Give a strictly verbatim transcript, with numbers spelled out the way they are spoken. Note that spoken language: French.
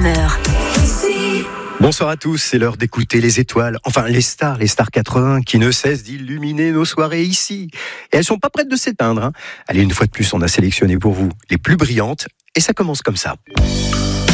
heure. Bonsoir à tous, c'est l'heure d'écouter les étoiles, enfin les stars, les stars quatre-vingts qui ne cessent d'illuminer nos soirées ici. Et elles sont pas prêtes de s'éteindre. Hein. Allez, une fois de plus, on a sélectionné pour vous les plus brillantes et ça commence comme ça.